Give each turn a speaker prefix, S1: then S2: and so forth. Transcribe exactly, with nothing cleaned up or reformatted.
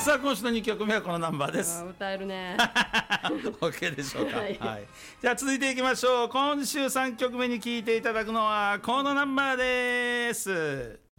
S1: さあ今週のにきょくめはこのナンバーです。
S2: あ歌えるね
S1: OK でしょうか、
S2: はい
S1: はい、じゃあ続いていきましょう。今週さんきょくめに聴いていただくのはこのナンバーです。